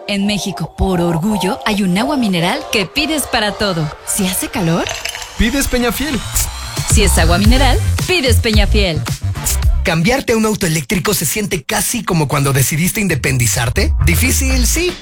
En México, por orgullo, hay un agua mineral que pides para todo. Si hace calor, pides Peñafiel. Si es agua mineral, pides Peñafiel. ¿Cambiarte a un auto eléctrico se siente casi como cuando decidiste independizarte? Difícil, sí,